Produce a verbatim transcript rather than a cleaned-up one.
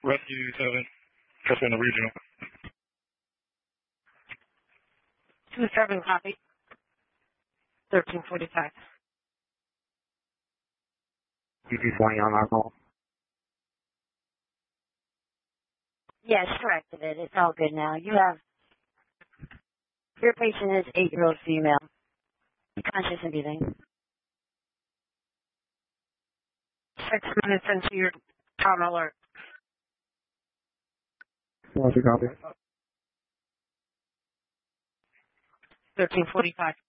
Rescue seven, Cassandra Regional. two seven copy. thirteen forty-five. D P twenty on our call. Yes, corrected it. It's all good now. You have, your patient is eight-year-old female. Conscious and breathing. Six minutes into your trauma alert. What's your copy? thirteen forty-five.